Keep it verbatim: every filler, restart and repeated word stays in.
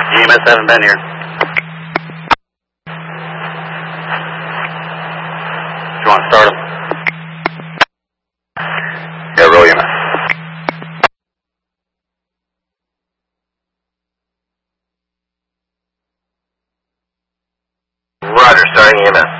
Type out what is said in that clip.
E M S haven't been here. Do you want to start them? Yeah, roll E M S. Roger, starting E M S.